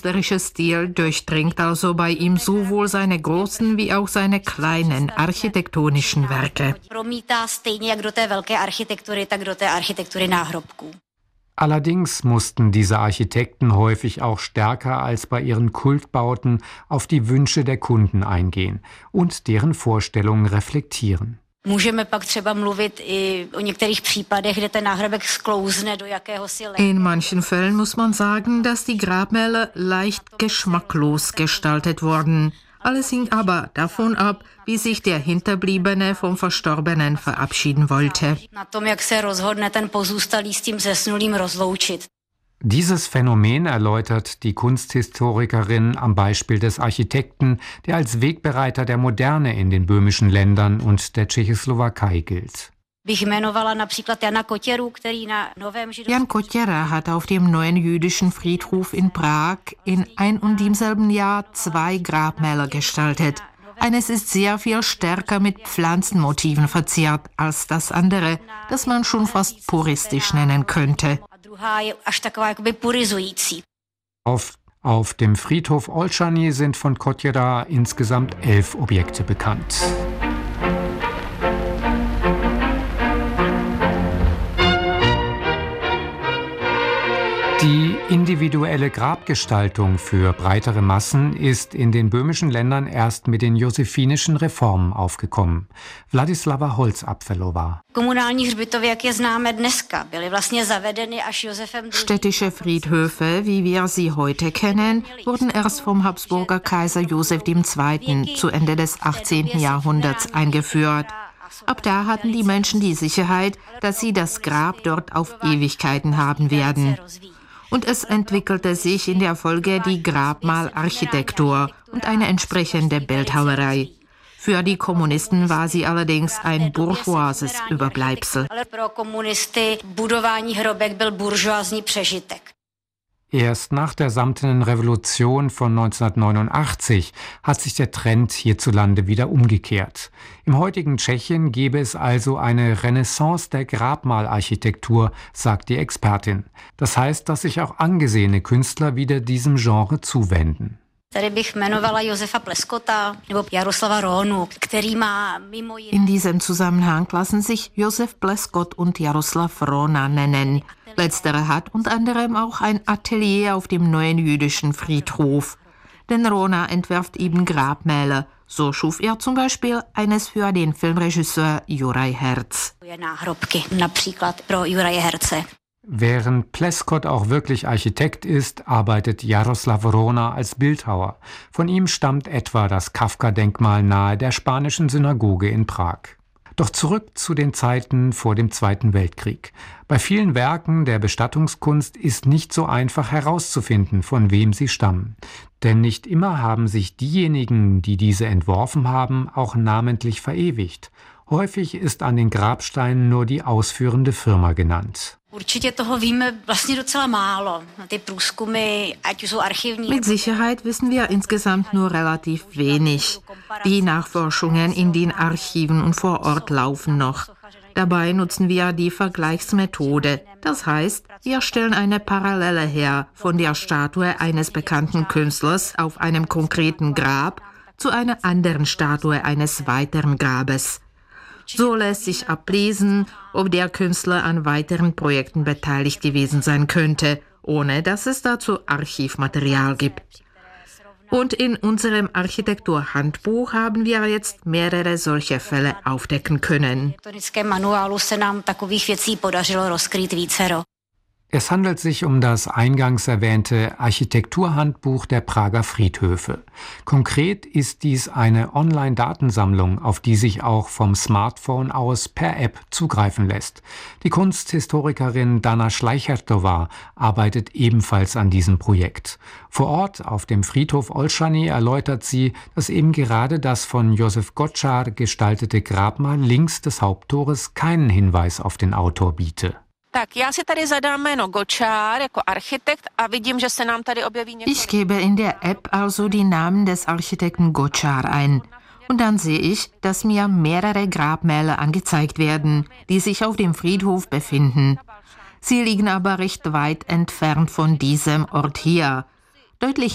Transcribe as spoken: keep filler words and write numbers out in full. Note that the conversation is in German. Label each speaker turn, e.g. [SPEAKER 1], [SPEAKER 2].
[SPEAKER 1] künstlerische Stil durchdringt also bei ihm sowohl seine großen wie auch seine kleinen architektonischen Werke.
[SPEAKER 2] Allerdings mussten diese Architekten häufig auch stärker als bei ihren Kultbauten auf die Wünsche der Kunden eingehen und deren Vorstellungen reflektieren.
[SPEAKER 1] In manchen Fällen muss man sagen, dass die Grabmäler leicht geschmacklos gestaltet wurden. Alles hing aber davon ab, wie sich der Hinterbliebene vom Verstorbenen verabschieden wollte.
[SPEAKER 2] Dieses Phänomen erläutert die Kunsthistorikerin am Beispiel des Architekten, der als Wegbereiter der Moderne in den böhmischen Ländern und der Tschechoslowakei gilt.
[SPEAKER 1] Jan Kotěra hat auf dem neuen jüdischen Friedhof in Prag in ein und demselben Jahr zwei Grabmäler gestaltet. Eines ist sehr viel stärker mit Pflanzenmotiven verziert als das andere, das man schon fast puristisch nennen könnte.
[SPEAKER 2] Auf, auf dem Friedhof Olszany sind von Kotěra insgesamt elf Objekte bekannt. Die individuelle Grabgestaltung für breitere Massen ist in den böhmischen Ländern erst mit den josephinischen Reformen aufgekommen. Wladislava Holzapfelová.
[SPEAKER 1] Städtische Friedhöfe, wie wir sie heute kennen, wurden erst vom Habsburger Kaiser Josef der Zweite. zu Ende des achtzehnten. Jahrhunderts eingeführt. Ab da hatten die Menschen die Sicherheit, dass sie das Grab dort auf Ewigkeiten haben werden. Und es entwickelte sich in der Folge die Grabmalarchitektur und eine entsprechende Bildhauerei. Für die Kommunisten war sie allerdings ein bourgeoises Überbleibsel.
[SPEAKER 2] Erst nach der Samtenen Revolution von neunzehnhundertneunundachtzig hat sich der Trend hierzulande wieder umgekehrt. Im heutigen Tschechien gäbe es also eine Renaissance der Grabmalarchitektur, sagt die Expertin. Das heißt, dass sich auch angesehene Künstler wieder diesem Genre zuwenden.
[SPEAKER 1] In diesem Zusammenhang lassen sich Josef Pleskot und Jaroslav Rona nennen. Letzterer hat unter anderem auch ein Atelier auf dem neuen jüdischen Friedhof. Denn Rona entwirft eben Grabmäler. So schuf er zum Beispiel eines für den Filmregisseur Juraj Herz.
[SPEAKER 2] Während Pleskot auch wirklich Architekt ist, arbeitet Jaroslav Rona als Bildhauer. Von ihm stammt etwa das Kafka-Denkmal nahe der spanischen Synagoge in Prag. Doch zurück zu den Zeiten vor dem Zweiten Weltkrieg. Bei vielen Werken der Bestattungskunst ist nicht so einfach herauszufinden, von wem sie stammen. Denn nicht immer haben sich diejenigen, die diese entworfen haben, auch namentlich verewigt. Häufig ist an den Grabsteinen nur die ausführende Firma genannt.
[SPEAKER 1] Mit Sicherheit wissen wir insgesamt nur relativ wenig. Die Nachforschungen in den Archiven und vor Ort laufen noch. Dabei nutzen wir die Vergleichsmethode. Das heißt, wir stellen eine Parallele her von der Statue eines bekannten Künstlers auf einem konkreten Grab zu einer anderen Statue eines weiteren Grabes. So lässt sich ablesen, ob der Künstler an weiteren Projekten beteiligt gewesen sein könnte, ohne dass es dazu Archivmaterial gibt. Und in unserem Architekturhandbuch haben wir jetzt mehrere solche Fälle aufdecken können.
[SPEAKER 2] Es handelt sich um das eingangs erwähnte Architekturhandbuch der Prager Friedhöfe. Konkret ist dies eine Online-Datensammlung, auf die sich auch vom Smartphone aus per App zugreifen lässt. Die Kunsthistorikerin Dana Schleichertová arbeitet ebenfalls an diesem Projekt. Vor Ort auf dem Friedhof Olszany erläutert sie, dass eben gerade das von Josef Gottschar gestaltete Grabmal links des Haupttores keinen Hinweis auf den Autor biete.
[SPEAKER 1] Ich gebe in der App also die Namen des Architekten Gottschar ein. Und dann sehe ich, dass mir mehrere Grabmäler angezeigt werden, die sich auf dem Friedhof befinden. Sie liegen aber recht weit entfernt von diesem Ort hier. Deutlich